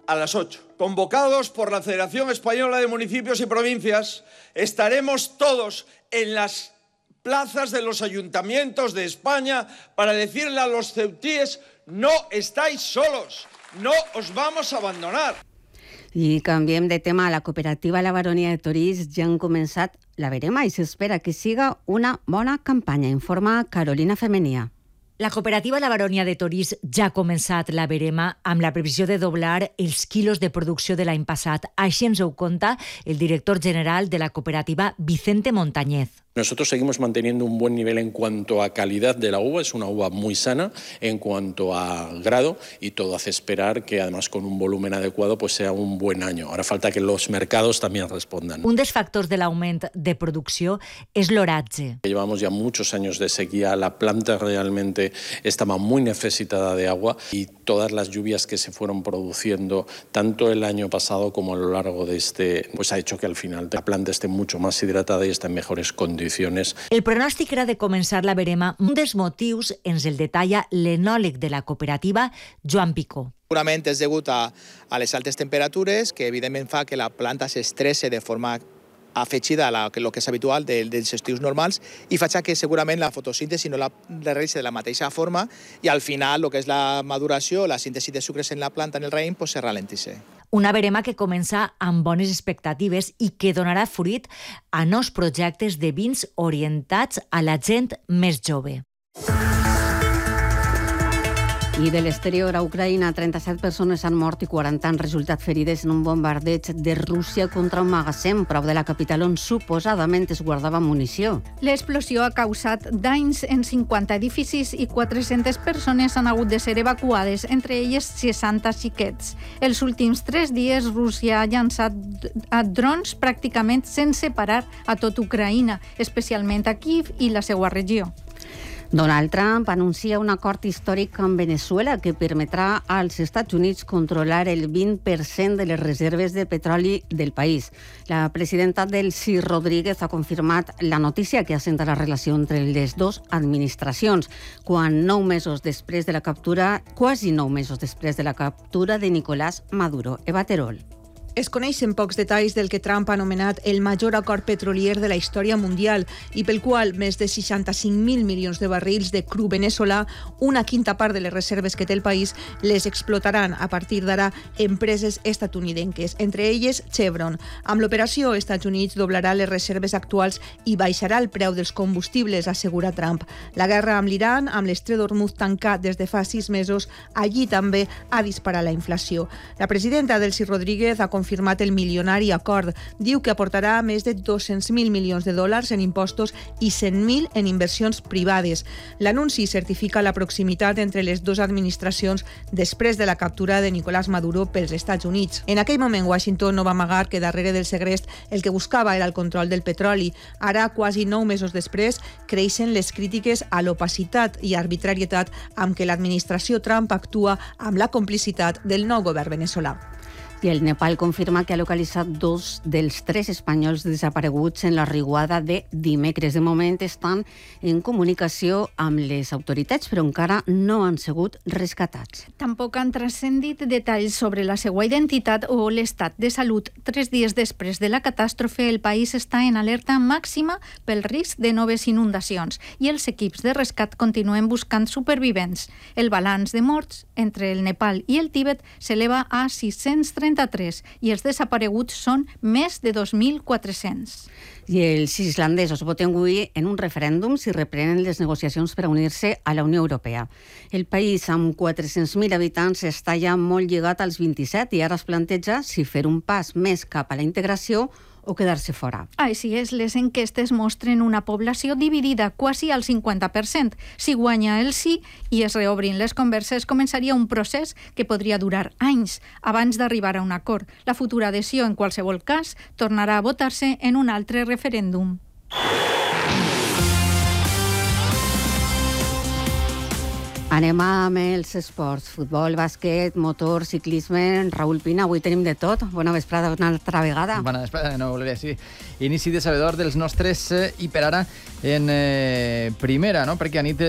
a las 8. Convocados por la Federación Española de Municipios y Provincias, estaremos todos en las plazas de los ayuntamientos de España para decirle a los ceutíes: no estáis solos, no os vamos a abandonar. I canviem de tema. La cooperativa La Baronia de Torís ja han començat la verema i s'espera que siga una bona campanya, informa Carolina Femenia. La cooperativa La Baronia de Torís ja ha començat la verema amb la previsió de doblar els quilos de producció de l'any passat. Així ens ho conta el director general de la cooperativa, Vicente Montañez. Nosotros seguimos manteniendo un buen nivel en cuanto a calidad de la uva, es una uva muy sana en cuanto a grado y todo hace esperar que además con un volumen adecuado pues sea un buen año. Ahora falta que los mercados también respondan. Un dels factors de l'augment de producció és l'oratge. Llevamos ya muchos años de sequía, la planta realmente estaba muy necesitada de agua y todas las lluvias que se fueron produciendo tanto el año pasado como a lo largo de este, pues ha hecho que al final la planta esté mucho más hidratada y esté en mejores condiciones. El pronòstic era de començar la verema. Un dels motius ens el detalla l'enòleg de la cooperativa, Joan Picó. Segurament és degut a les altes temperatures, que evidentment fa que la planta s'estresse de forma afegida a el que és habitual dels estius normals i fa que segurament la fotosíntesi no la realitza de la mateixa forma i al final el que és la maduració, la síntesi de sucres en la planta, en el raïm, se ralentisse. Una verema que comença amb bones expectatives i que donarà fruit a nous projectes de vins orientats a la gent més jove. I de l'exterior, a Ucraïna, 37 persones han mort i 40 han resultat ferides en un bombardeig de Rússia contra un magatzem prop de la capital on suposadament es guardava munició. L'explosió ha causat danys en 50 edificis i 400 persones han hagut de ser evacuades, entre elles 60 xiquets. Els últims 3 dies, Rússia ha llançat drons pràcticament sense parar a tot Ucraïna, especialment a Kíev i la seva regió. Donald Trump anuncia un acord històric amb Venezuela que permetrà als Estats Units controlar el 20% de les reserves de petroli del país. La presidenta Delcy Rodríguez ha confirmat la notícia que assenta la relació entre les dues administracions, quasi 9 mesos després de la captura de Nicolás Maduro. Eva Terol. Es coneixen pocs detalls del que Trump ha anomenat el major acord petrolier de la història mundial i pel qual més de 65.000 milions de barrils de cru veneçolà, una quinta part de les reserves que té el país, les explotaran a partir d'ara empreses estatunidenques, entre elles Chevron. Amb l'operació, Estats Units doblarà les reserves actuals i baixarà el preu dels combustibles, assegura Trump. La guerra amb l'Iran, amb l'estret d'Hormuz tancat des de fa 6 mesos, allí també ha disparat la inflació. La presidenta Delcy Rodríguez ha confirmat el milionari acord. Diu que aportarà més de 200.000 milions de dòlars en impostos i 100.000 en inversions privades. L'anunci certifica la proximitat entre les dues administracions després de la captura de Nicolás Maduro pels Estats Units. En aquell moment, Washington no va amagar que darrere del segrest el que buscava era el control del petroli. Ara, quasi 9 mesos després, creixen les crítiques a l'opacitat i arbitrarietat amb què l'administració Trump actua amb la complicitat del nou govern veneçolà. I el Nepal confirma que ha localitzat 2 dels 3 espanyols desapareguts en la riuada de dimecres. De moment estan en comunicació amb les autoritats, però encara no han sigut rescatats. Tampoc han transcendit detalls sobre la seva identitat o l'estat de salut. 3 dies després de la catàstrofe, el país està en alerta màxima pel risc de noves inundacions i els equips de rescat continuen buscant supervivents. El balanç de morts entre el Nepal i el Tíbet s'eleva a 633 i els desapareguts són més de 2.400. I els islandesos voten avui en un referèndum si reprenen les negociacions per a unir-se a la Unió Europea. El país, amb 400.000 habitants, està ja molt lligat als 27 i ara es planteja si fer un pas més cap a la integració o quedar-se fora. Així és, les enquestes mostren una població dividida quasi al 50%. Si guanya el sí i es reobrin les converses, començaria un procés que podria durar anys abans d'arribar a un acord. La futura adhesió, en qualsevol cas, tornarà a votar-se en un altre referèndum. Anem amb els esports, futbol, bàsquet, motor, ciclisme. Raül Pina, avui tenim de tot. Bona vesprada una altra vegada. Bona vesprada, no volia dir. Inici de sabedor dels nostres i per ara en primera, no? Perquè a nit